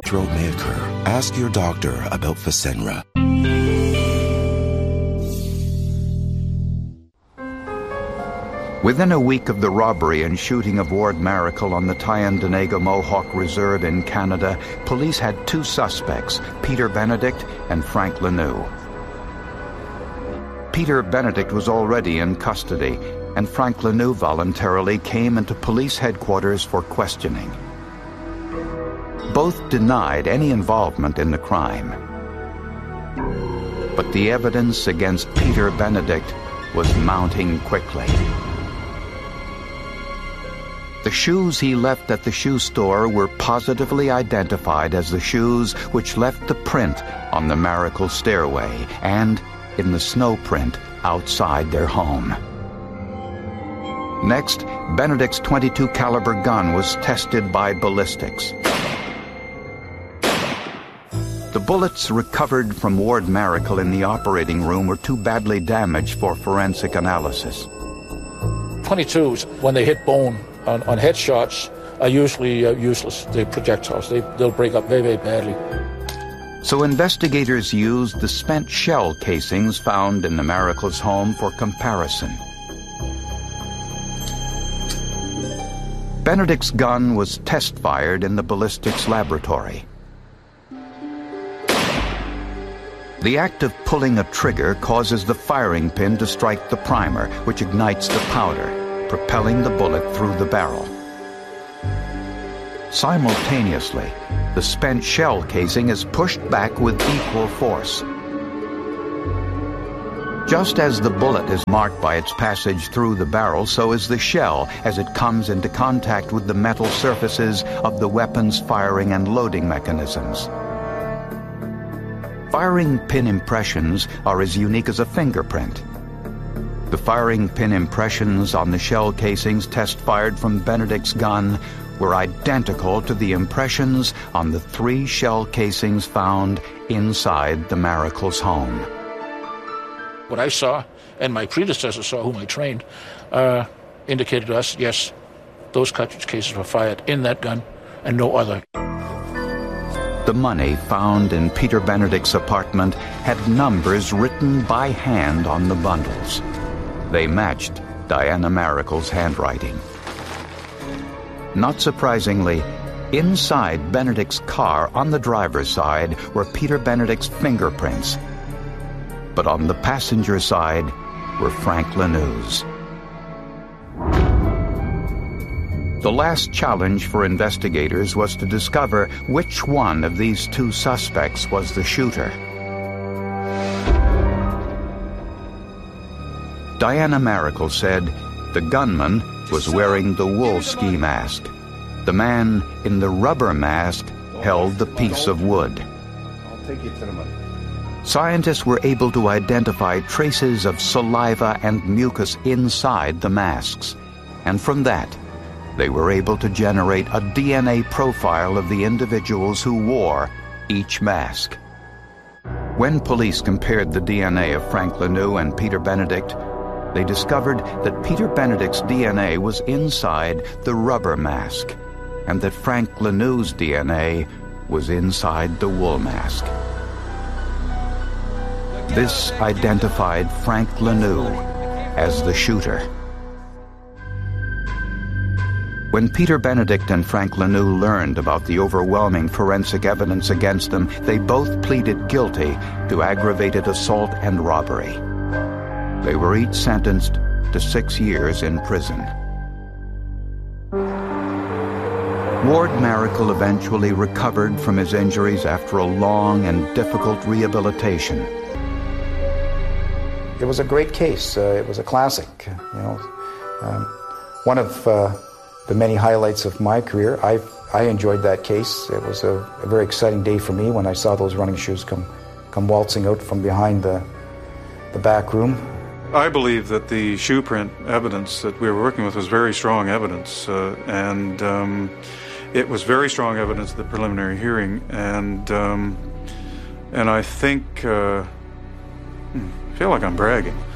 Stroke may occur. Ask your doctor about Fasenra. Within a week of the robbery and shooting of Ward Maracle on the Tyendinaga Mohawk Reserve in Canada, police had two suspects, Peter Benedict and Frank Lanoux. Peter Benedict was already in custody, and Frank Lanoux voluntarily came into police headquarters for questioning. Both denied any involvement in the crime. But the evidence against Peter Benedict was mounting quickly. The shoes he left at the shoe store were positively identified as the shoes which left the print on the Maracle stairway and in the snow print outside their home. Next, Benedict's .22 caliber gun was tested by ballistics. The bullets recovered from Ward Maracle in the operating room were too badly damaged for forensic analysis. .22s, when they hit bone on headshots, are usually useless. The projectiles, they'll break up very, very badly. So investigators used the spent shell casings found in the Maracle's home for comparison. Benedict's gun was test-fired in the ballistics laboratory. The act of pulling a trigger causes the firing pin to strike the primer, which ignites the powder, propelling the bullet through the barrel. Simultaneously, the spent shell casing is pushed back with equal force. Just as the bullet is marked by its passage through the barrel, so is the shell as it comes into contact with the metal surfaces of the weapon's firing and loading mechanisms. Firing pin impressions are as unique as a fingerprint. The firing pin impressions on the shell casings test-fired from Benedict's gun were identical to the impressions on the 3 shell casings found inside the Maracle's home. What I saw, and my predecessor saw, whom I trained, indicated to us, yes, those cartridge cases were fired in that gun and no other. The money found in Peter Benedict's apartment had numbers written by hand on the bundles. They matched Diana Maracle's handwriting. Not surprisingly, inside Benedict's car on the driver's side were Peter Benedict's fingerprints. But on the passenger side were Frank Lanoux's. The last challenge for investigators was to discover which one of these 2 suspects was the shooter. Diana Maracle said the gunman was wearing the wool ski mask. The man in the rubber mask held the piece of wood. I'll take you to the money. Scientists were able to identify traces of saliva and mucus inside the masks, and from that, they were able to generate a DNA profile of the individuals who wore each mask. When police compared the DNA of Frank Lanoux and Peter Benedict, they discovered that Peter Benedict's DNA was inside the rubber mask, and that Frank Lanoux's DNA was inside the wool mask. This identified Frank Lanoux as the shooter. When Peter Benedict and Frank Lanoux learned about the overwhelming forensic evidence against them, they both pleaded guilty to aggravated assault and robbery. They were each sentenced to 6 years in prison. Ward Maracle eventually recovered from his injuries after a long and difficult rehabilitation. It was a great case. It was a classic. One of the many highlights of my career. I enjoyed that case. It was a very exciting day for me when I saw those running shoes come waltzing out from behind the back room. I believe that the shoe print evidence that we were working with was very strong evidence, and it was very strong evidence at the preliminary hearing, and I think, I feel like I'm bragging.